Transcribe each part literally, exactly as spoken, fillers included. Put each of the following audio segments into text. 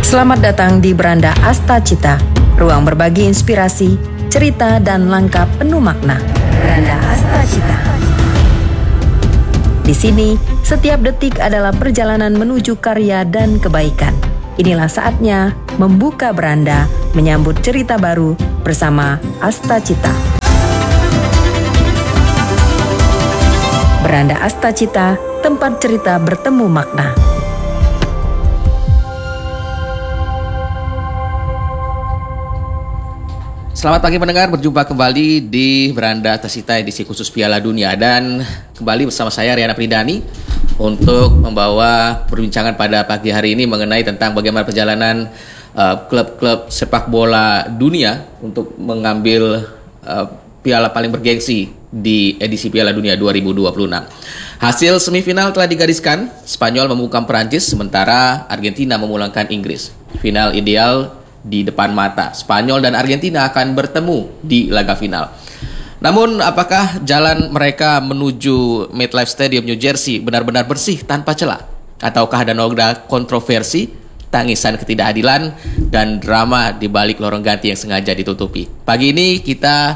Selamat datang di Beranda Astacita, ruang berbagi inspirasi, cerita dan langkah penuh makna. Beranda Astacita. Di sini, setiap detik adalah perjalanan menuju karya dan kebaikan. Inilah saatnya membuka beranda, menyambut cerita baru bersama Astacita. Beranda Astacita, tempat cerita bertemu makna. Selamat pagi pendengar, berjumpa kembali di Beranda Astacita edisi khusus Piala Dunia. Dan kembali bersama saya Riana Pridani untuk membawa perbincangan pada pagi hari ini mengenai tentang bagaimana perjalanan uh, klub-klub sepak bola dunia untuk mengambil uh, piala paling bergengsi di edisi Piala Dunia dua ribu dua puluh enam. Hasil semifinal telah digariskan, Spanyol membungkam Perancis sementara Argentina memulangkan Inggris. Final ideal di depan mata. Spanyol dan Argentina akan bertemu di laga final. Namun, apakah jalan mereka menuju MetLife Stadium New Jersey benar-benar bersih tanpa celah? Ataukah ada noda kontroversi, tangisan ketidakadilan, dan drama di balik lorong ganti yang sengaja ditutupi? Pagi ini kita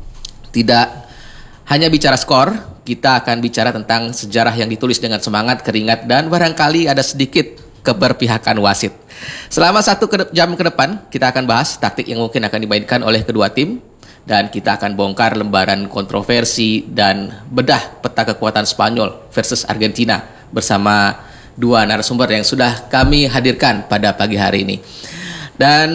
tidak hanya bicara skor, kita akan bicara tentang sejarah yang ditulis dengan semangat, keringat, dan barangkali ada sedikit keberpihakan wasit. Selama satu jam ke depan, kita akan bahas taktik yang mungkin akan dimainkan oleh kedua tim, dan kita akan bongkar lembaran kontroversi dan bedah peta kekuatan Spanyol versus Argentina bersama dua narasumber yang sudah kami hadirkan pada pagi hari ini. Dan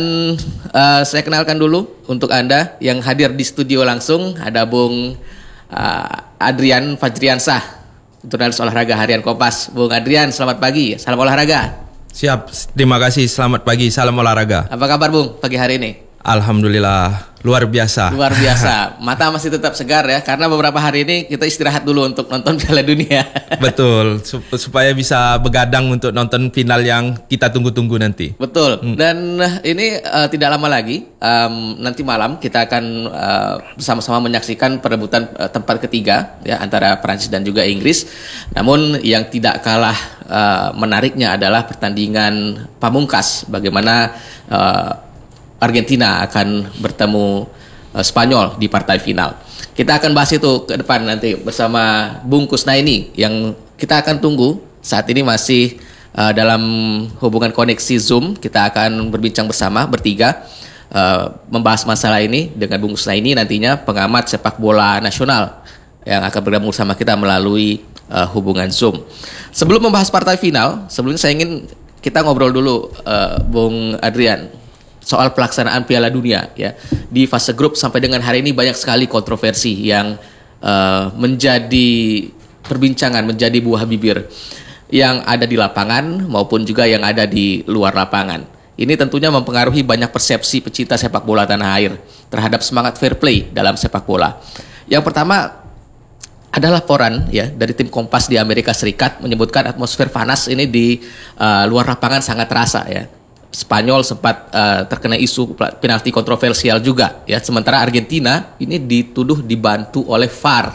uh, saya kenalkan dulu untuk Anda yang hadir di studio langsung, ada Bung uh, Adrian Fajriansah, jurnalis olahraga harian Kompas. Bung Adrian, selamat pagi, salam olahraga. Siap, terima kasih, selamat pagi, salam olahraga. Apa kabar Bung pagi hari ini? Alhamdulillah, luar biasa. Luar biasa, mata masih tetap segar ya, karena beberapa hari ini kita istirahat dulu untuk nonton Piala Dunia. Betul, supaya bisa begadang untuk nonton final yang kita tunggu-tunggu nanti. Betul, hmm. dan ini uh, tidak lama lagi, um, nanti malam kita akan uh, bersama-sama menyaksikan perebutan uh, tempat ketiga ya antara Prancis dan juga Inggris. Namun yang tidak kalah uh, menariknya adalah pertandingan pamungkas, bagaimana uh, Argentina akan bertemu uh, Spanyol di partai final. Kita akan bahas itu ke depan nanti bersama Bung Kusnaini yang kita akan tunggu. Saat ini masih uh, dalam hubungan koneksi Zoom. Kita akan berbincang bersama bertiga uh, membahas masalah ini dengan Bung Kusnaini, nantinya pengamat sepak bola nasional yang akan bergabung bersama kita melalui uh, hubungan Zoom. Sebelum membahas partai final, sebelumnya saya ingin kita ngobrol dulu uh, Bung Adrian soal pelaksanaan Piala Dunia ya. Di fase grup sampai dengan hari ini banyak sekali kontroversi yang uh, menjadi perbincangan, menjadi buah bibir yang ada di lapangan maupun juga yang ada di luar lapangan. Ini tentunya mempengaruhi banyak persepsi pecinta sepak bola tanah air terhadap semangat fair play dalam sepak bola. Yang pertama ada laporan ya dari tim Kompas di Amerika Serikat menyebutkan atmosfer panas ini di uh, luar lapangan sangat terasa ya. Spanyol sempat uh, terkena isu penalti kontroversial juga ya, sementara Argentina ini dituduh dibantu oleh V A R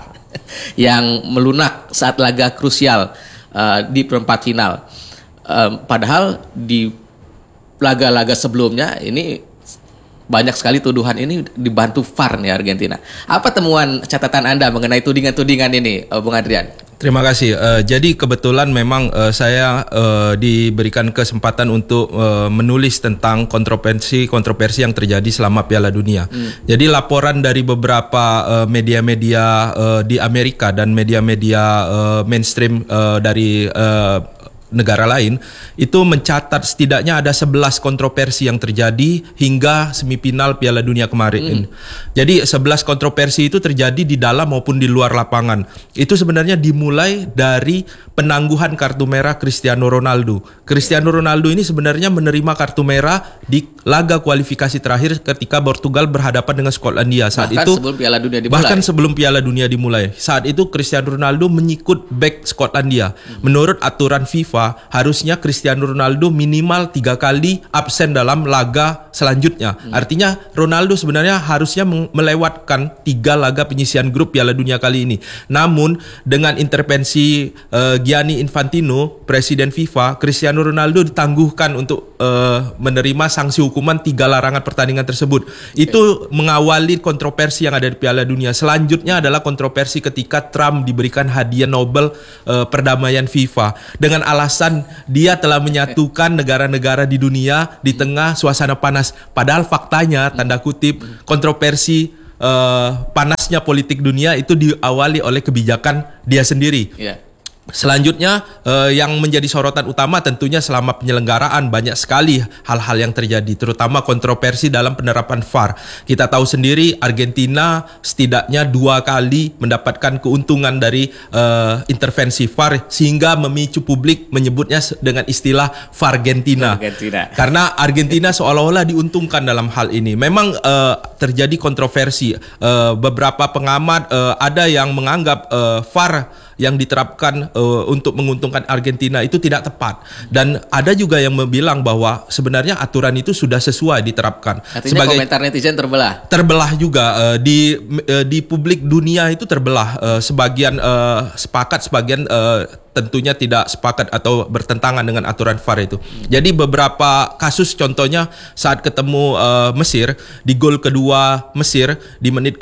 yang melunak saat laga krusial uh, di perempat final. Uh, padahal di laga-laga sebelumnya ini banyak sekali tuduhan ini dibantu V A R nih Argentina. Apa temuan catatan Anda mengenai tudingan-tudingan ini, uh, Bung Adrian? Terima kasih. Uh, jadi kebetulan memang uh, saya uh, diberikan kesempatan untuk uh, menulis tentang kontroversi-kontroversi yang terjadi selama Piala Dunia. Hmm. Jadi laporan dari beberapa uh, media-media uh, di Amerika dan media-media uh, mainstream uh, dari uh, negara lain itu mencatat setidaknya ada sebelas kontroversi yang terjadi hingga semifinal Piala Dunia kemarin. Mm. Jadi sebelas kontroversi itu terjadi di dalam maupun di luar lapangan. Itu sebenarnya dimulai dari penangguhan kartu merah Cristiano Ronaldo. Cristiano Ronaldo ini sebenarnya menerima kartu merah di laga kualifikasi terakhir ketika Portugal berhadapan dengan Skotlandia. Saat bahkan itu sebelum Piala Dunia dimulai. Bahkan sebelum Piala Dunia dimulai. Saat itu Cristiano Ronaldo menyikut bek Skotlandia. Mm. Menurut aturan FIFA FIFA, harusnya Cristiano Ronaldo minimal tiga kali absen dalam laga selanjutnya. Hmm. Artinya Ronaldo sebenarnya harusnya melewatkan tiga laga penyisihan grup Piala Dunia kali ini. Namun dengan intervensi uh, Gianni Infantino, Presiden FIFA, Cristiano Ronaldo ditangguhkan untuk uh, menerima sanksi hukuman tiga larangan pertandingan tersebut. Okay. Itu mengawali kontroversi yang ada di Piala Dunia. Selanjutnya adalah kontroversi ketika Trump diberikan hadiah Nobel uh, perdamaian FIFA dengan alasan dia telah menyatukan negara-negara di dunia di tengah suasana panas. Padahal faktanya, tanda kutip, kontroversi uh, panasnya politik dunia itu diawali oleh kebijakan dia sendiri. Yeah. Selanjutnya eh, yang menjadi sorotan utama tentunya selama penyelenggaraan banyak sekali hal-hal yang terjadi, terutama kontroversi dalam penerapan V A R. Kita tahu sendiri Argentina setidaknya dua kali mendapatkan keuntungan dari eh, intervensi V A R sehingga memicu publik menyebutnya dengan istilah Vargentina. Argentina. Karena Argentina seolah-olah diuntungkan dalam hal ini. Memang eh, terjadi kontroversi. Eh, beberapa pengamat eh, ada yang menganggap eh, V A R yang diterapkan uh, untuk menguntungkan Argentina itu tidak tepat, dan ada juga yang bilang bahwa sebenarnya aturan itu sudah sesuai diterapkan. Artinya sebagai komentar netizen terbelah. Terbelah juga uh, di uh, di publik dunia itu terbelah. Uh, sebagian uh, sepakat, sebagian uh, tentunya tidak sepakat atau bertentangan dengan aturan V A R itu. Hmm. Jadi beberapa kasus, contohnya saat ketemu uh, Mesir, di gol kedua Mesir di menit ke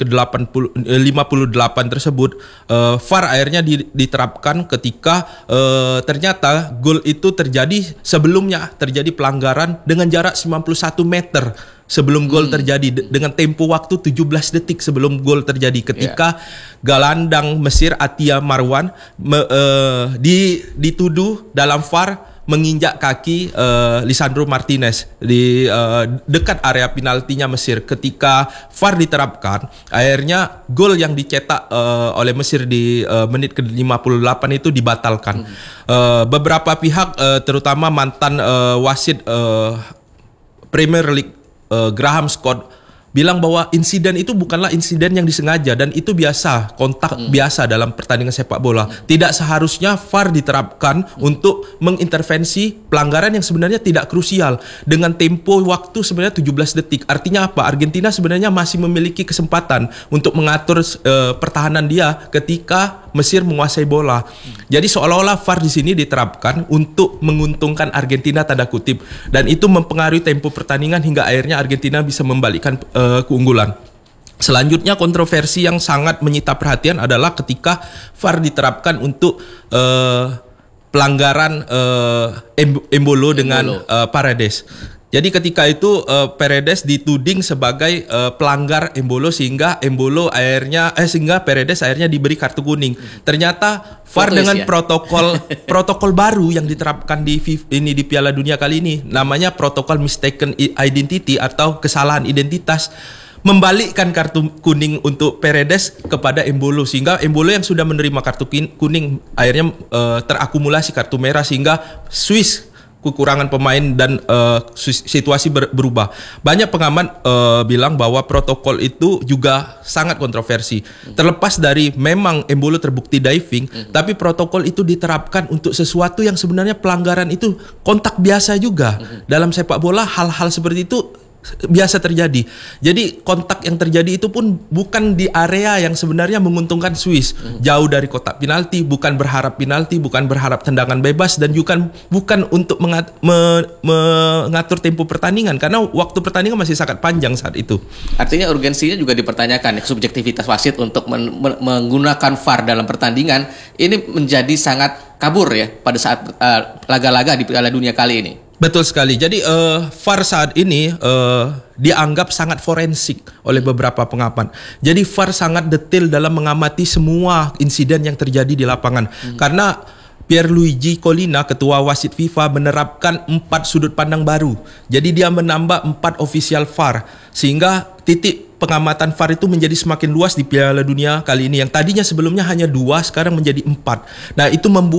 lima puluh delapan tersebut, uh, V A R akhirnya di, diterapkan ketika uh, ternyata gol itu terjadi sebelumnya terjadi pelanggaran dengan jarak sembilan puluh satu meter sebelum gol hmm. terjadi, dengan tempo waktu tujuh belas detik sebelum gol terjadi, ketika yeah. gelandang Mesir Atia Marwan me, uh, di, dituduh dalam V A R menginjak kaki uh, Lisandro Martinez di uh, dekat area penaltinya Mesir. Ketika V A R diterapkan, akhirnya gol yang dicetak uh, oleh Mesir di uh, menit ke lima puluh delapan itu dibatalkan. Hmm. Uh, beberapa pihak uh, terutama mantan uh, wasit uh, Premier League Uh, Graham Scott bilang bahwa insiden itu bukanlah insiden yang disengaja, dan itu biasa, kontak hmm. biasa dalam pertandingan sepak bola. Tidak seharusnya V A R diterapkan hmm. untuk mengintervensi pelanggaran yang sebenarnya tidak krusial dengan tempo waktu sebenarnya tujuh belas detik. Artinya apa? Argentina sebenarnya masih memiliki kesempatan untuk mengatur uh, pertahanan dia ketika Mesir menguasai bola. Jadi seolah-olah V A R di sini diterapkan untuk menguntungkan Argentina, tanda kutip, dan itu mempengaruhi tempo pertandingan hingga akhirnya Argentina bisa membalikkan uh, keunggulan. Selanjutnya kontroversi yang sangat menyita perhatian adalah ketika V A R diterapkan untuk uh, pelanggaran uh, Embolo dengan uh, Paredes. Jadi ketika itu uh, Paredes dituding sebagai uh, pelanggar Embolo, sehingga Embolo akhirnya eh sehingga Paredes akhirnya diberi kartu kuning. Ternyata V A R dengan ya? protokol protokol baru yang diterapkan di ini di Piala Dunia kali ini, namanya protokol mistaken identity atau kesalahan identitas, membalikkan kartu kuning untuk Paredes kepada Embolo, sehingga Embolo yang sudah menerima kartu kuning akhirnya uh, terakumulasi kartu merah, sehingga Swiss kekurangan pemain dan uh, situasi ber- berubah. Banyak pengamat uh, bilang bahwa protokol itu juga sangat kontroversi. Mm-hmm. Terlepas dari memang Embolo terbukti diving, mm-hmm. tapi protokol itu diterapkan untuk sesuatu yang sebenarnya pelanggaran itu kontak biasa juga. Mm-hmm. Dalam sepak bola hal-hal seperti itu biasa terjadi. Jadi kontak yang terjadi itu pun bukan di area yang sebenarnya menguntungkan Swiss. Hmm. Jauh dari kotak penalti, bukan berharap penalti, bukan berharap tendangan bebas, dan juga bukan untuk mengat- me- mengatur tempo pertandingan, karena waktu pertandingan masih sangat panjang saat itu. Artinya urgensinya juga dipertanyakan, subjektivitas wasit untuk men- men- menggunakan V A R dalam pertandingan ini menjadi sangat kabur ya pada saat uh, laga-laga di Piala Dunia kali ini. Betul sekali. Jadi uh, V A R saat ini uh, dianggap sangat forensik oleh beberapa pengamat. Jadi V A R sangat detail dalam mengamati semua insiden yang terjadi di lapangan. Hmm. Karena Pierluigi Collina, ketua wasit FIFA, menerapkan empat sudut pandang baru. Jadi dia menambah empat ofisial V A R, sehingga titik pengamatan V A R itu menjadi semakin luas di Piala Dunia kali ini. Yang tadinya sebelumnya hanya dua, sekarang menjadi empat. Nah, itu membuat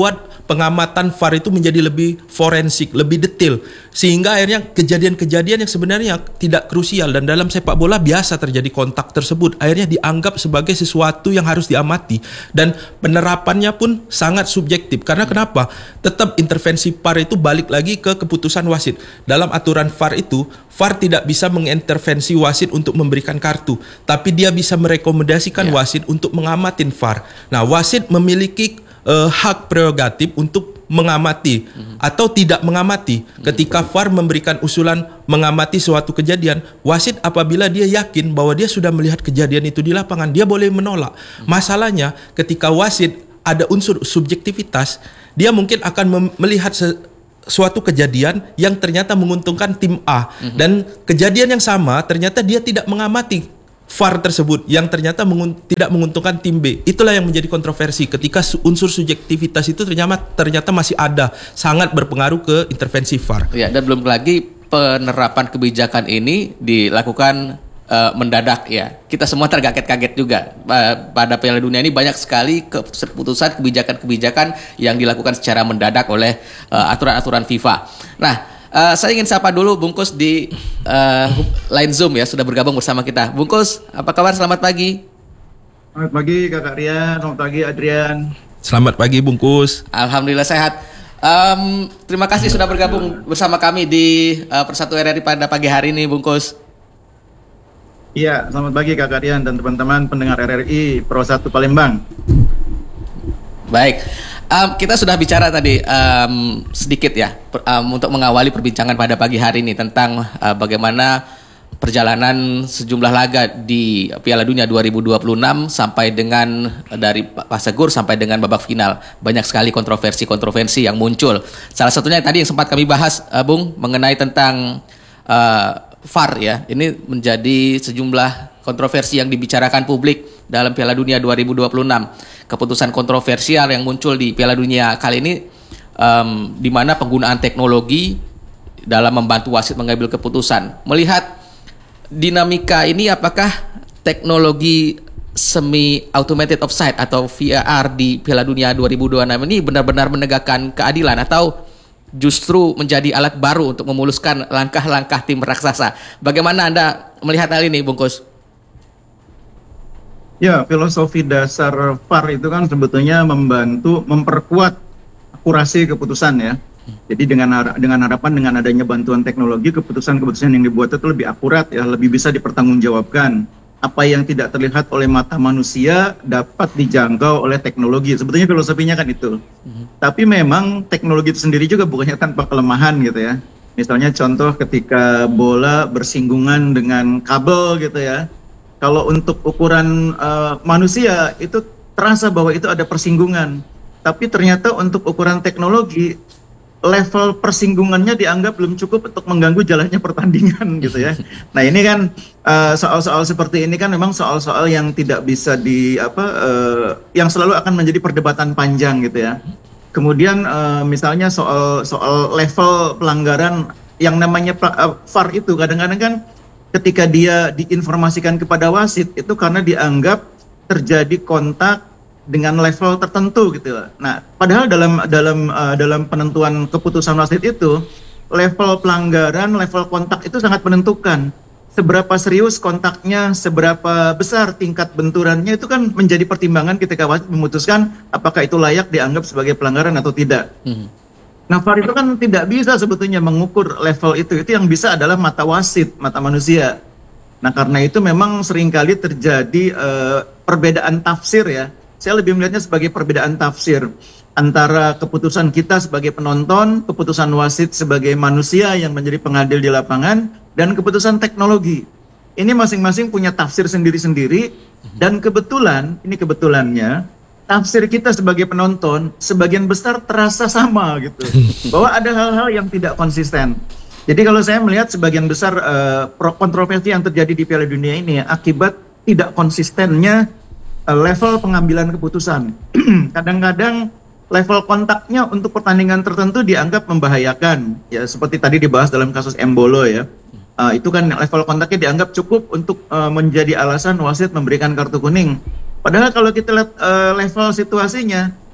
pengamatan V A R itu menjadi lebih forensik, lebih detail, sehingga akhirnya kejadian-kejadian yang sebenarnya tidak krusial dan dalam sepak bola biasa terjadi kontak tersebut akhirnya dianggap sebagai sesuatu yang harus diamati, dan penerapannya pun sangat subjektif. Karena kenapa? Tetap intervensi V A R itu balik lagi ke keputusan wasit. Dalam aturan V A R itu, V A R tidak bisa mengintervensi wasit untuk memberikan kartu, tapi dia bisa merekomendasikan yeah. wasit untuk mengamatin V A R. Nah, wasit memiliki uh, hak prerogatif untuk mengamati mm-hmm. atau tidak mengamati. Ketika V A R memberikan usulan mengamati suatu kejadian, wasit apabila dia yakin bahwa dia sudah melihat kejadian itu di lapangan, dia boleh menolak. Mm-hmm. Masalahnya ketika wasit ada unsur subjektivitas, dia mungkin akan mem- melihat se- suatu kejadian yang ternyata menguntungkan tim A, mm-hmm. dan kejadian yang sama ternyata dia tidak mengamati V A R tersebut yang ternyata mengun- tidak menguntungkan tim B. Itulah yang menjadi kontroversi ketika su- unsur subjektivitas itu ternyata ternyata masih ada, sangat berpengaruh ke intervensi V A R. Ya, dan belum lagi penerapan kebijakan ini dilakukan uh, mendadak ya. Kita semua terkaget-kaget juga. Uh, pada Piala Dunia ini banyak sekali keputusan kebijakan-kebijakan yang dilakukan secara mendadak oleh uh, aturan-aturan FIFA. Nah, Uh, saya ingin sapa dulu Bungkus di uh, line Zoom ya, sudah bergabung bersama kita. Bungkus, apa kabar? Selamat pagi. Selamat pagi Kakak Rian, selamat pagi Adrian. Selamat pagi Bungkus. Alhamdulillah sehat. Um, terima kasih sudah bergabung bersama kami di uh, Persatu R R I pada pagi hari ini, Bungkus. Iya, selamat pagi Kakak Rian dan teman-teman pendengar R R I Pro satu Palembang. Baik. Um, kita sudah bicara tadi um, sedikit ya per, um, untuk mengawali perbincangan pada pagi hari ini tentang uh, bagaimana perjalanan sejumlah laga di Piala Dunia dua ribu dua puluh enam sampai dengan uh, dari fase grup sampai dengan babak final. Banyak sekali kontroversi-kontroversi yang muncul. Salah satunya tadi yang sempat kami bahas, uh, Bung, mengenai tentang uh, V A R ya. Ini menjadi sejumlah kontroversi yang dibicarakan publik dalam Piala Dunia dua ribu dua puluh enam. Keputusan kontroversial yang muncul di Piala Dunia kali ini, um, di mana penggunaan teknologi dalam membantu wasit mengambil keputusan. Melihat dinamika ini, apakah teknologi semi automated offside atau V A R di Piala Dunia dua ribu dua puluh enam ini benar-benar menegakkan keadilan atau justru menjadi alat baru untuk memuluskan langkah-langkah tim raksasa? Bagaimana Anda melihat hal ini, Bungkus? Ya, filosofi dasar V A R itu kan sebetulnya membantu memperkuat akurasi keputusan ya. Jadi dengan dengan harapan dengan adanya bantuan teknologi, keputusan-keputusan yang dibuat itu lebih akurat ya, lebih bisa dipertanggungjawabkan. Apa yang tidak terlihat oleh mata manusia dapat dijangkau oleh teknologi. Sebetulnya filosofinya kan itu. Mm-hmm. Tapi memang teknologi itu sendiri juga bukannya tanpa kelemahan gitu ya. Misalnya contoh ketika bola bersinggungan dengan kabel gitu ya. Kalau untuk ukuran uh, manusia itu terasa bahwa itu ada persinggungan. Tapi ternyata untuk ukuran teknologi, level persinggungannya dianggap belum cukup untuk mengganggu jalannya pertandingan gitu ya. Nah ini kan uh, soal-soal seperti ini kan memang soal-soal yang tidak bisa di apa, uh, yang selalu akan menjadi perdebatan panjang gitu ya. Kemudian uh, misalnya soal soal level pelanggaran yang namanya uh, V A R itu kadang-kadang kan ketika dia diinformasikan kepada wasit itu karena dianggap terjadi kontak dengan level tertentu gitu. Nah, padahal dalam dalam uh, dalam penentuan keputusan wasit itu level pelanggaran, level kontak itu sangat menentukan. Seberapa serius kontaknya, seberapa besar tingkat benturannya itu kan menjadi pertimbangan ketika wasit memutuskan apakah itu layak dianggap sebagai pelanggaran atau tidak. Hmm. Nah, V A R itu kan tidak bisa sebetulnya mengukur level itu. Itu yang bisa adalah mata wasit, mata manusia. Nah, karena itu memang seringkali terjadi uh, perbedaan tafsir ya. Saya lebih melihatnya sebagai perbedaan tafsir antara keputusan kita sebagai penonton, keputusan wasit sebagai manusia yang menjadi pengadil di lapangan, dan keputusan teknologi. Ini masing-masing punya tafsir sendiri-sendiri, dan kebetulan, ini kebetulannya, tafsir kita sebagai penonton sebagian besar terasa sama gitu, bahwa ada hal-hal yang tidak konsisten. Jadi kalau saya melihat sebagian besar uh, kontroversi yang terjadi di Piala Dunia ini akibat tidak konsistennya uh, level pengambilan keputusan. Kadang-kadang level kontaknya untuk pertandingan tertentu dianggap membahayakan, ya seperti tadi dibahas dalam kasus Embolo ya. Uh, itu kan level kontaknya dianggap cukup untuk uh, menjadi alasan wasit memberikan kartu kuning. Padahal kalau kita lihat uh, level situasinya,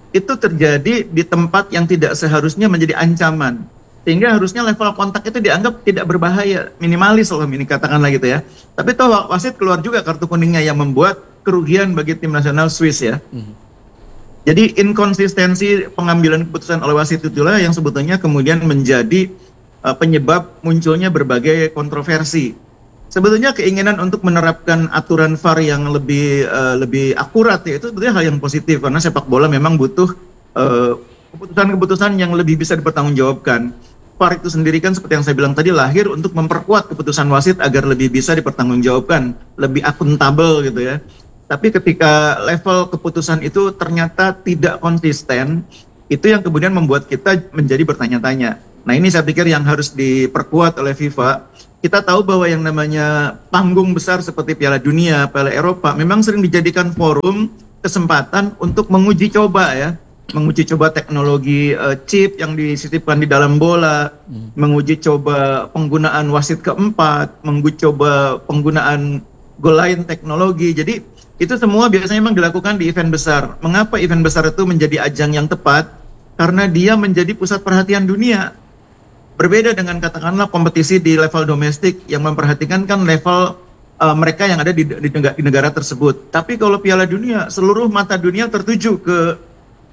itu terjadi di tempat yang tidak seharusnya menjadi ancaman. Sehingga harusnya level kontak itu dianggap tidak berbahaya, minimalis loh ini katakanlah gitu ya. Tapi toh wasit keluar juga kartu kuningnya yang membuat kerugian bagi tim nasional Swiss ya. Mm-hmm. Jadi inkonsistensi pengambilan keputusan oleh wasit itulah yang sebetulnya kemudian menjadi uh, penyebab munculnya berbagai kontroversi. Sebetulnya keinginan untuk menerapkan aturan V A R yang lebih uh, lebih akurat ya, itu sebetulnya hal yang positif karena sepak bola memang butuh uh, keputusan-keputusan yang lebih bisa dipertanggungjawabkan. V A R itu sendiri kan seperti yang saya bilang tadi lahir untuk memperkuat keputusan wasit agar lebih bisa dipertanggungjawabkan, lebih akuntabel gitu ya. Tapi ketika level keputusan itu ternyata tidak konsisten, itu yang kemudian membuat kita menjadi bertanya-tanya. Nah ini saya pikir yang harus diperkuat oleh FIFA. Kita tahu bahwa yang namanya panggung besar seperti Piala Dunia, Piala Eropa memang sering dijadikan forum kesempatan untuk menguji coba ya, menguji coba teknologi uh, chip yang disisipkan di dalam bola, hmm. menguji coba penggunaan wasit keempat, menguji coba penggunaan goal line teknologi. Jadi itu semua biasanya memang dilakukan di event besar. Mengapa event besar itu menjadi ajang yang tepat? Karena dia menjadi pusat perhatian dunia. Berbeda dengan katakanlah kompetisi di level domestik yang memperhatikan kan level uh, mereka yang ada di, di, negara, di negara tersebut. Tapi kalau Piala Dunia, seluruh mata dunia tertuju ke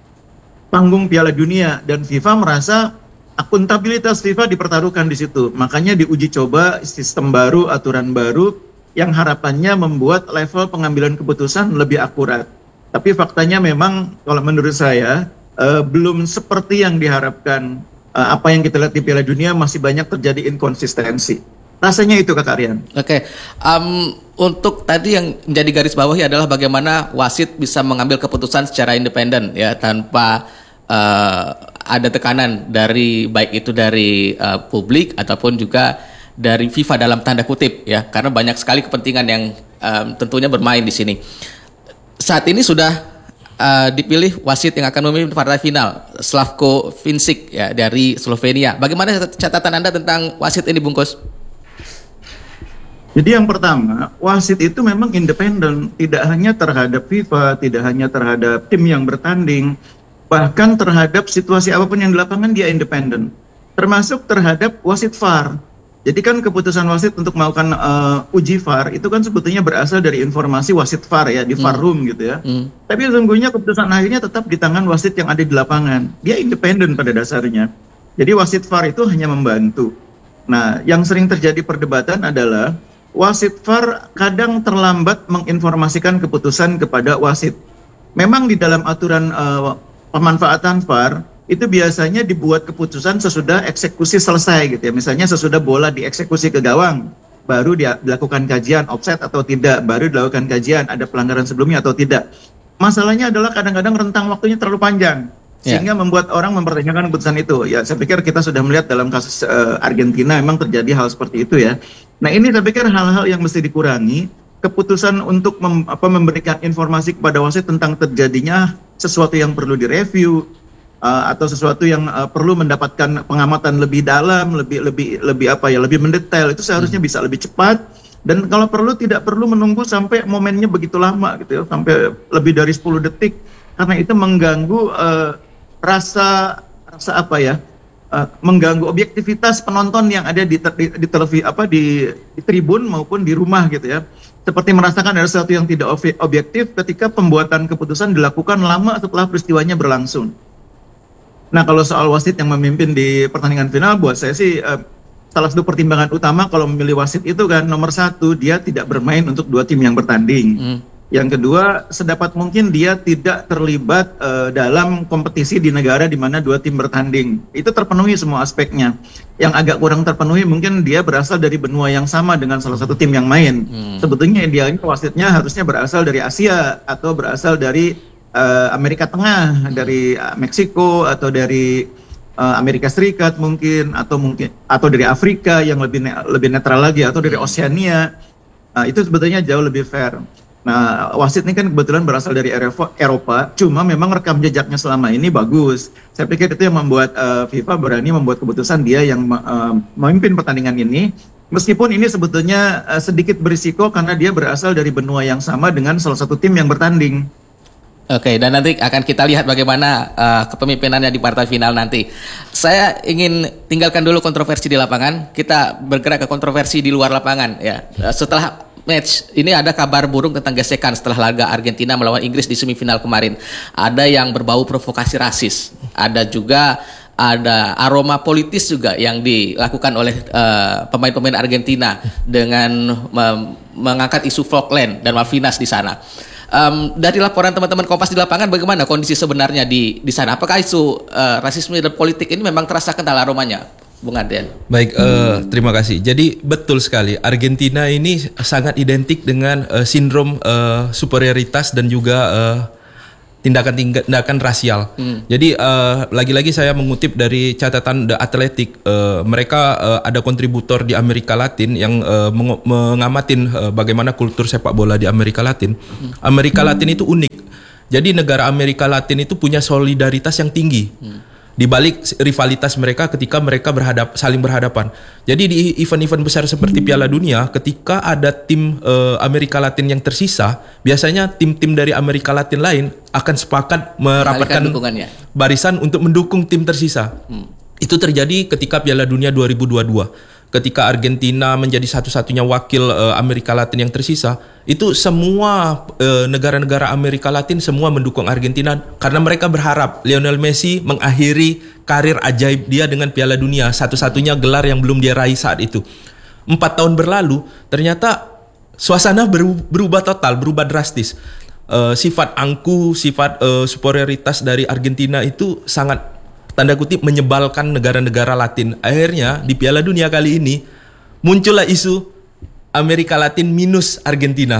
panggung Piala Dunia dan FIFA merasa akuntabilitas FIFA dipertaruhkan di situ. Makanya diuji coba sistem baru, aturan baru yang harapannya membuat level pengambilan keputusan lebih akurat. Tapi faktanya memang kalau menurut saya uh, belum seperti yang diharapkan. Uh, apa yang kita lihat di Piala Dunia masih banyak terjadi inkonsistensi. Rasanya itu Kak Aryan. Oke, okay. um, untuk tadi yang menjadi garis bawahi adalah bagaimana wasit bisa mengambil keputusan secara independen ya tanpa uh, ada tekanan dari baik itu dari uh, publik ataupun juga dari FIFA dalam tanda kutip ya, karena banyak sekali kepentingan yang um, tentunya bermain di sini. Saat ini sudah Uh, dipilih wasit yang akan memimpin partai final, Slavko Vincic ya dari Slovenia. Bagaimana catatan Anda tentang wasit ini, Bungkus? Jadi yang pertama, wasit itu memang independen, tidak hanya terhadap FIFA, tidak hanya terhadap tim yang bertanding, bahkan terhadap situasi apapun yang di lapangan dia independen, termasuk terhadap wasit V A R. Jadi kan keputusan wasit untuk melakukan uh, uji V A R itu kan sebetulnya berasal dari informasi wasit V A R ya, di V A R room gitu ya. Hmm. Tapi sesungguhnya keputusan akhirnya tetap di tangan wasit yang ada di lapangan. Dia independen pada dasarnya. Jadi wasit V A R itu hanya membantu. Nah, yang sering terjadi perdebatan adalah wasit V A R kadang terlambat menginformasikan keputusan kepada wasit. Memang di dalam aturan uh, pemanfaatan V A R itu biasanya dibuat keputusan sesudah eksekusi selesai gitu ya. Misalnya sesudah bola dieksekusi ke gawang, baru dia dilakukan kajian offside atau tidak, baru dilakukan kajian ada pelanggaran sebelumnya atau tidak. Masalahnya adalah kadang-kadang rentang waktunya terlalu panjang sehingga yeah. membuat orang mempertanyakan keputusan itu. Ya, saya pikir kita sudah melihat dalam kasus uh, Argentina memang terjadi hal seperti itu ya. Nah, ini saya pikir hal-hal yang mesti dikurangi. Keputusan untuk mem, apa, memberikan informasi kepada wasit tentang terjadinya sesuatu yang perlu direview, Uh, atau sesuatu yang uh, perlu mendapatkan pengamatan lebih dalam, lebih lebih lebih apa ya, lebih mendetail, itu seharusnya bisa lebih cepat dan kalau perlu tidak perlu menunggu sampai momennya begitu lama gitu ya, sampai lebih dari sepuluh detik karena itu mengganggu uh, rasa rasa apa ya, uh, mengganggu objektivitas penonton yang ada di di, di televisi apa di, di tribun maupun di rumah gitu ya. Seperti merasakan ada sesuatu yang tidak objektif ketika pembuatan keputusan dilakukan lama setelah peristiwanya berlangsung. Nah, kalau soal wasit yang memimpin di pertandingan final, buat saya sih uh, salah satu pertimbangan utama kalau memilih wasit itu kan nomor satu, dia tidak bermain untuk dua tim yang bertanding. Hmm. Yang kedua, sedapat mungkin dia tidak terlibat uh, dalam kompetisi di negara di mana dua tim bertanding. Itu terpenuhi semua aspeknya. Yang agak kurang terpenuhi mungkin dia berasal dari benua yang sama dengan salah satu tim yang main. Hmm. Sebetulnya idealnya wasitnya harusnya berasal dari Asia atau berasal dari Uh, Amerika Tengah, dari uh, Meksiko atau dari uh, Amerika Serikat mungkin atau mungkin atau dari Afrika yang lebih ne- lebih netral lagi atau dari Oseania. Uh, itu sebetulnya jauh lebih fair. Nah, wasit ini kan kebetulan berasal dari Eropa, Eropa, cuma memang rekam jejaknya selama ini bagus. Saya pikir itu yang membuat uh, FIFA berani membuat keputusan dia yang uh, memimpin pertandingan ini. Meskipun ini sebetulnya uh, sedikit berisiko karena dia berasal dari benua yang sama dengan salah satu tim yang bertanding. Oke, dan nanti akan kita lihat bagaimana uh, kepemimpinannya di partai final nanti. Saya ingin tinggalkan dulu kontroversi di lapangan. Kita bergerak ke kontroversi di luar lapangan. Ya, uh, setelah match ini ada kabar burung tentang gesekan setelah laga Argentina melawan Inggris di semifinal kemarin. Ada yang berbau provokasi rasis. Ada juga ada aroma politis juga yang dilakukan oleh uh, pemain-pemain Argentina dengan um, mengangkat isu Falkland dan Malvinas di sana. Um, dari laporan teman-teman Kompas di lapangan, bagaimana kondisi sebenarnya di di sana? Apakah isu uh, rasisme dan politik ini memang terasa kental aromanya, Bung Adrian? Baik, uh, terima kasih. Jadi betul sekali, Argentina ini sangat identik dengan uh, sindrom uh, superioritas dan juga uh, tindakan-tindakan rasial. Hmm. Jadi uh, lagi-lagi saya mengutip dari catatan The Athletic, uh, mereka uh, ada kontributor di Amerika Latin yang uh, meng- mengamatin uh, bagaimana kultur sepak bola di Amerika Latin. Hmm. Amerika Latin itu unik. Jadi negara Amerika Latin itu punya solidaritas yang tinggi. Hmm. Di balik rivalitas mereka ketika mereka berhadap saling berhadapan. Jadi di event-event besar seperti Piala Dunia, ketika ada tim uh, Amerika Latin yang tersisa, biasanya tim-tim dari Amerika Latin lain akan sepakat merapatkan barisan untuk mendukung tim tersisa. Hmm. Itu terjadi ketika Piala Dunia dua ribu dua puluh dua. Ketika Argentina menjadi satu-satunya wakil uh, Amerika Latin yang tersisa, itu semua uh, negara-negara Amerika Latin semua mendukung Argentina karena mereka berharap Lionel Messi mengakhiri karir ajaib dia dengan Piala Dunia, satu-satunya gelar yang belum dia raih saat itu. Empat tahun berlalu, ternyata suasana berubah total, berubah drastis. Uh, sifat angku, sifat uh, superioritas dari Argentina itu sangat tanda kutip menyebalkan negara-negara Latin. Akhirnya di Piala Dunia kali ini muncullah isu Amerika Latin minus Argentina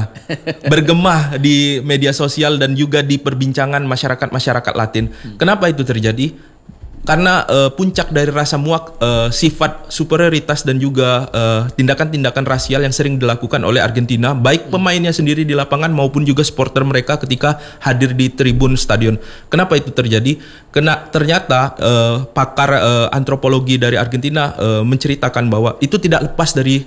bergema di media sosial dan juga di perbincangan masyarakat-masyarakat Latin. Hmm. Kenapa itu terjadi? Karena uh, puncak dari rasa muak uh, sifat superioritas dan juga uh, tindakan-tindakan rasial yang sering dilakukan oleh Argentina, baik pemainnya sendiri di lapangan maupun juga supporter mereka ketika hadir di tribun stadion. Kenapa itu terjadi? Karena ternyata uh, pakar uh, antropologi dari Argentina uh, menceritakan bahwa itu tidak lepas dari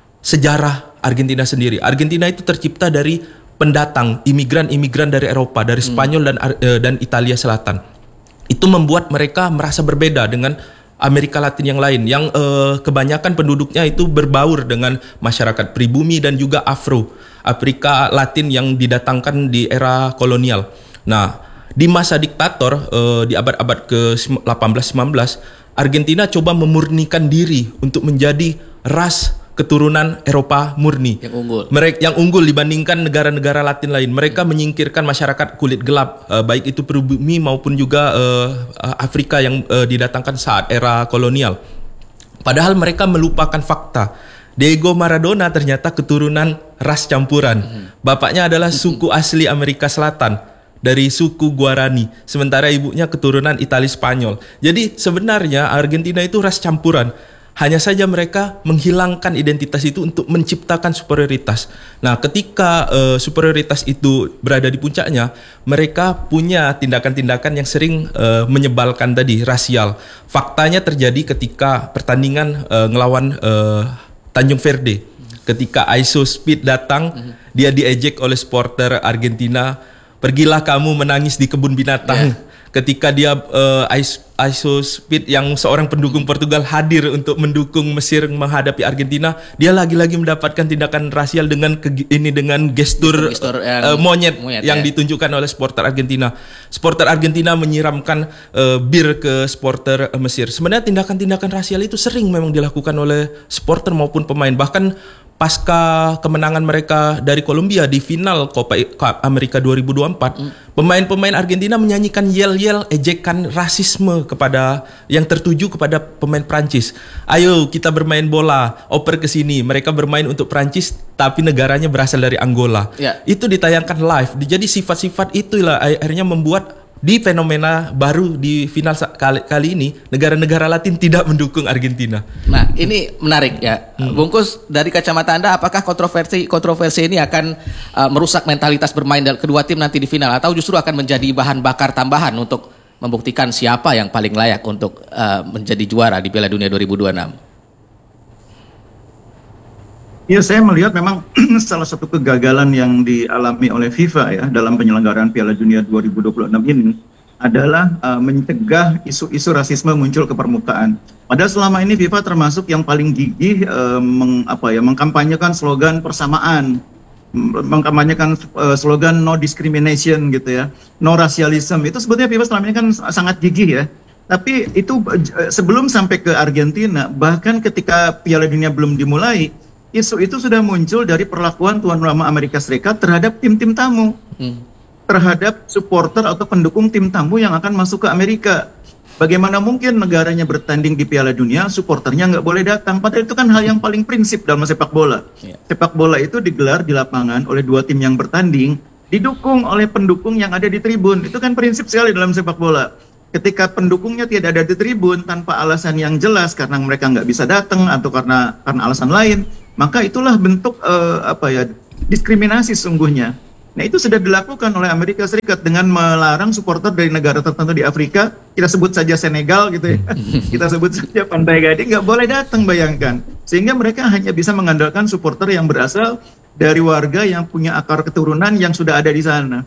sejarah Argentina sendiri. Argentina itu tercipta dari pendatang, imigran-imigran dari Eropa, dari Spanyol dan uh, dan Italia Selatan. Itu membuat mereka merasa berbeda dengan Amerika Latin yang lain, yang eh, kebanyakan penduduknya itu berbaur dengan masyarakat pribumi dan juga Afro, Afrika Latin yang didatangkan di era kolonial. Nah, di masa diktator eh, di abad-abad ke delapan belas sembilan belas, Argentina coba memurnikan diri untuk menjadi ras keturunan Eropa murni yang unggul. Mereka yang unggul dibandingkan negara-negara Latin lain. Mereka hmm. menyingkirkan masyarakat kulit gelap, uh, baik itu pribumi maupun juga uh, Afrika yang uh, didatangkan saat era kolonial. Padahal mereka melupakan fakta. Diego Maradona ternyata keturunan ras campuran. Hmm. Bapaknya adalah suku asli Amerika Selatan, dari suku Guarani, sementara ibunya keturunan Itali Spanyol. Jadi sebenarnya Argentina itu ras campuran. Hanya saja mereka menghilangkan identitas itu untuk menciptakan superioritas. Nah, ketika uh, superioritas itu berada di puncaknya, mereka punya tindakan-tindakan yang sering uh, menyebalkan tadi, rasial. Faktanya terjadi ketika pertandingan uh, ngelawan uh, Tanjung Verde. Ketika Iso Speed datang, mm-hmm. dia diejek oleh supporter Argentina. Pergilah kamu menangis di kebun binatang. Yeah. Ketika dia uh, Iso Speed yang seorang pendukung Portugal hadir untuk mendukung Mesir menghadapi Argentina, dia lagi-lagi mendapatkan tindakan rasial dengan ke, ini dengan gestur, gestur yang, uh, monyet, monyet yang ya. ditunjukkan oleh supporter Argentina. Supporter Argentina menyiramkan uh, bir ke supporter uh, Mesir. Sebenarnya tindakan-tindakan rasial itu sering memang dilakukan oleh supporter maupun pemain. Bahkan pasca kemenangan mereka dari Kolombia di final Copa America dua ribu dua puluh empat, mm. pemain-pemain Argentina menyanyikan yel-yel ejekan rasisme kepada yang tertuju kepada pemain Prancis. Ayo kita bermain bola, oper ke sini. Mereka bermain untuk Prancis tapi negaranya berasal dari Angola. Yeah. Itu ditayangkan live. Jadi sifat-sifat itulah akhirnya membuat di fenomena baru di final kali, kali ini negara-negara Latin tidak mendukung Argentina. Nah, ini menarik ya, hmm. Bungkus, dari kacamata Anda, apakah kontroversi kontroversi ini akan uh, merusak mentalitas bermain kedua tim nanti di final, atau justru akan menjadi bahan bakar tambahan untuk membuktikan siapa yang paling layak untuk uh, menjadi juara di Piala Dunia dua ribu dua puluh enam? Ya, saya melihat memang salah satu kegagalan yang dialami oleh FIFA ya dalam penyelenggaraan Piala Dunia dua ribu dua puluh enam ini adalah uh, mencegah isu-isu rasisme muncul ke permukaan. Padahal selama ini FIFA termasuk yang paling gigih uh, meng, apa ya, mengkampanyekan slogan persamaan, mengkampanyekan uh, slogan no discrimination gitu ya, no racialism. Itu sebetulnya FIFA selama ini kan sangat gigih ya. Tapi itu uh, sebelum sampai ke Argentina, bahkan ketika Piala Dunia belum dimulai, isu itu sudah muncul dari perlakuan tuan rumah Amerika Serikat terhadap tim-tim tamu. Hmm. Terhadap supporter atau pendukung tim tamu yang akan masuk ke Amerika. Bagaimana mungkin negaranya bertanding di Piala Dunia, supporternya nggak boleh datang? Padahal itu kan hal yang paling prinsip dalam sepak bola. Yeah. Sepak bola itu digelar di lapangan oleh dua tim yang bertanding, didukung oleh pendukung yang ada di tribun. Itu kan prinsip sekali dalam sepak bola. Ketika pendukungnya tidak ada di tribun tanpa alasan yang jelas karena mereka nggak bisa datang atau karena karena alasan lain, maka itulah bentuk uh, apa ya diskriminasi sesungguhnya. Nah, itu sudah dilakukan oleh Amerika Serikat dengan melarang supporter dari negara tertentu di Afrika, kita sebut saja Senegal gitu ya, kita sebut saja Pantai Gading, nggak boleh datang, bayangkan. Sehingga mereka hanya bisa mengandalkan supporter yang berasal dari warga yang punya akar keturunan yang sudah ada di sana.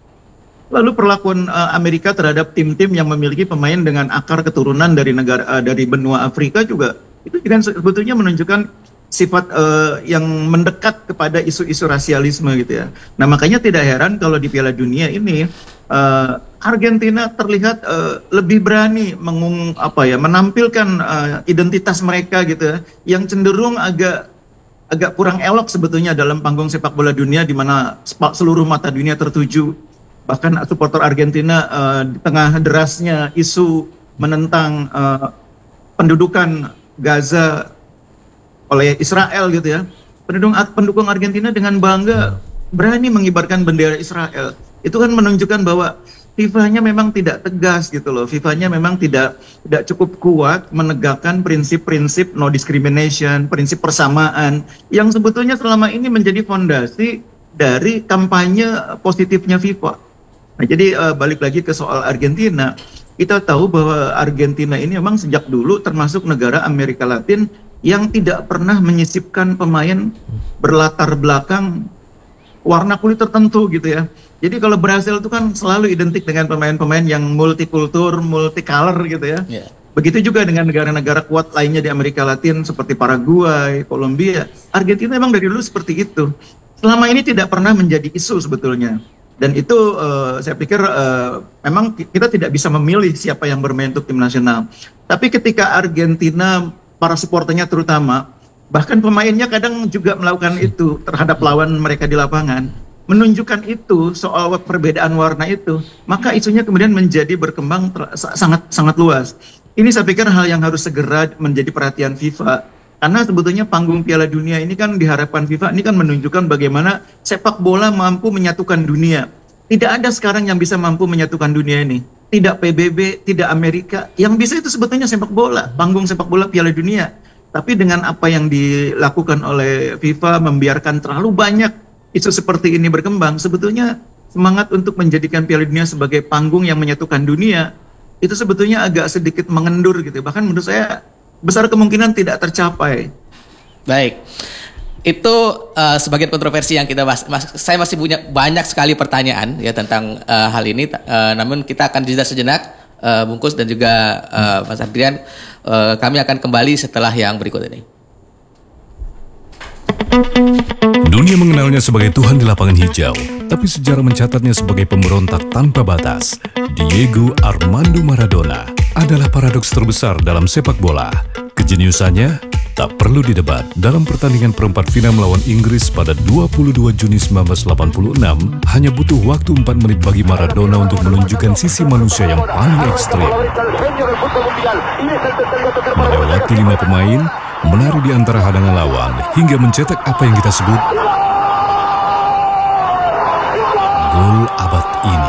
Lalu perlakuan uh, Amerika terhadap tim-tim yang memiliki pemain dengan akar keturunan dari negara uh, dari benua Afrika juga, itu kan sebetulnya menunjukkan sifat uh, yang mendekat kepada isu-isu rasialisme gitu ya. Nah, makanya tidak heran kalau di Piala Dunia ini uh, Argentina terlihat uh, lebih berani mengung apa ya menampilkan uh, identitas mereka gitu ya, yang cenderung agak agak kurang elok sebetulnya dalam panggung sepak bola dunia di mana seluruh mata dunia tertuju. Bahkan supporter Argentina uh, di tengah derasnya isu menentang uh, pendudukan Gaza oleh Israel gitu ya, pendukung pendukung Argentina dengan bangga berani mengibarkan bendera Israel. Itu kan menunjukkan bahwa FIFA-nya memang tidak tegas gitu loh. FIFA-nya memang tidak tidak cukup kuat menegakkan prinsip-prinsip no discrimination, prinsip persamaan yang sebetulnya selama ini menjadi fondasi dari kampanye positifnya FIFA. Nah, jadi uh, balik lagi ke soal Argentina, kita tahu bahwa Argentina ini memang sejak dulu termasuk negara Amerika Latin yang tidak pernah menyisipkan pemain berlatar belakang warna kulit tertentu gitu ya. Jadi kalau Brasil itu kan selalu identik dengan pemain-pemain yang multikultur, multicolor gitu ya. Yeah. Begitu juga dengan negara-negara kuat lainnya di Amerika Latin seperti Paraguay, Kolombia. Argentina memang dari dulu seperti itu. Selama ini tidak pernah menjadi isu sebetulnya. Dan itu uh, saya pikir uh, memang kita tidak bisa memilih siapa yang bermain untuk tim nasional. Tapi ketika Argentina, para supporternya terutama, bahkan pemainnya kadang juga melakukan itu terhadap lawan mereka di lapangan, menunjukkan itu soal perbedaan warna itu, maka isunya kemudian menjadi berkembang ter- sangat sangat luas. Ini saya pikir hal yang harus segera menjadi perhatian FIFA, karena sebetulnya panggung Piala Dunia ini kan diharapkan FIFA ini kan menunjukkan bagaimana sepak bola mampu menyatukan dunia. Tidak ada sekarang yang bisa mampu menyatukan dunia ini. Tidak P B B, tidak Amerika. Yang bisa itu sebetulnya sepak bola, panggung sepak bola Piala Dunia. Tapi dengan apa yang dilakukan oleh FIFA membiarkan terlalu banyak isu seperti ini berkembang, sebetulnya semangat untuk menjadikan Piala Dunia sebagai panggung yang menyatukan dunia itu sebetulnya agak sedikit mengendur gitu. Bahkan menurut saya besar kemungkinan tidak tercapai. Baik. Itu uh, sebagian kontroversi yang kita bahas. Mas, saya masih punya banyak sekali pertanyaan ya tentang uh, hal ini. Uh, namun kita akan jeda sejenak, uh, Bungkus dan juga uh, Mas Adrian. Uh, kami akan kembali setelah yang berikut ini. Dunia mengenalnya sebagai Tuhan di lapangan hijau, tapi sejarah mencatatnya sebagai pemberontak tanpa batas. Diego Armando Maradona adalah paradoks terbesar dalam sepak bola. Kejeniusannya tak perlu didebat. Dalam pertandingan perempat final melawan Inggris pada dua puluh dua Juni seribu sembilan ratus delapan puluh enam, hanya butuh waktu empat menit bagi Maradona untuk menunjukkan sisi manusia yang paling ekstrim. Melewati lima pemain, menari di antara hadangan lawan, hingga mencetak apa yang kita sebut gol abad ini.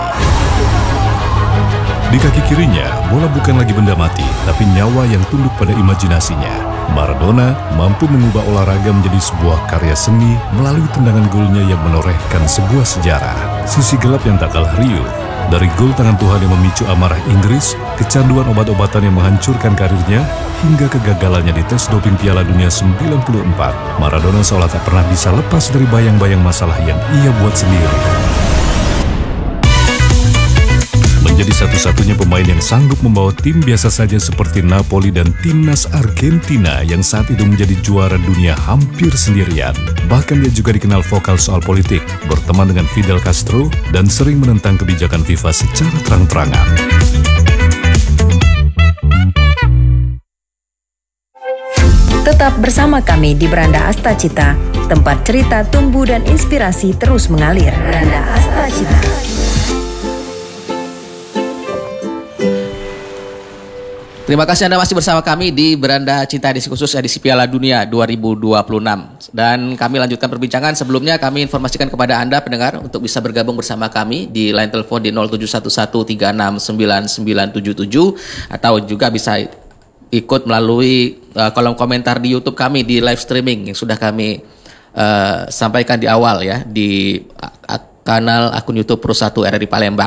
Di kaki kirinya, bola bukan lagi benda mati, tapi nyawa yang tunduk pada imajinasinya. Maradona mampu mengubah olahraga menjadi sebuah karya seni melalui tendangan golnya yang menorehkan sebuah sejarah. Sisi gelap yang tak kalah riuh Dari gol tangan Tuhan yang memicu amarah Inggris, kecanduan obat-obatan yang menghancurkan karirnya, hingga kegagalannya di tes doping Piala Dunia sembilan puluh empat, Maradona seolah tak pernah bisa lepas dari bayang-bayang masalah yang ia buat sendiri. Menjadi satu-satunya pemain yang sanggup membawa tim biasa saja seperti Napoli dan timnas Argentina yang saat itu menjadi juara dunia hampir sendirian. Bahkan dia juga dikenal vokal soal politik, berteman dengan Fidel Castro, dan sering menentang kebijakan FIFA secara terang-terangan. Tetap bersama kami di Beranda Astacita, tempat cerita tumbuh dan inspirasi terus mengalir. Beranda Astacita. Terima kasih Anda masih bersama kami di Beranda Cinta, edisi khusus edisi Piala Dunia dua ribu dua puluh enam. Dan kami lanjutkan perbincangan. Sebelumnya kami informasikan kepada Anda pendengar untuk bisa bergabung bersama kami di line telepon di nol tujuh satu satu tiga enam sembilan sembilan tujuh tujuh, atau juga bisa ikut melalui uh, kolom komentar di YouTube kami di live streaming yang sudah kami uh, sampaikan di awal ya di uh, kanal akun YouTube Pro satu R R I Palembang.